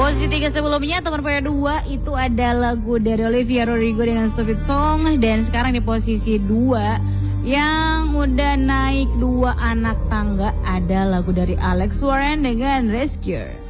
posisi 3 sebelumnya teman PA 2 itu ada lagu dari Olivia Rodrigo dengan Stupid Song. Dan sekarang di posisi 2 yang udah naik 2 anak tangga ada lagu dari Alex Warren dengan Rescue.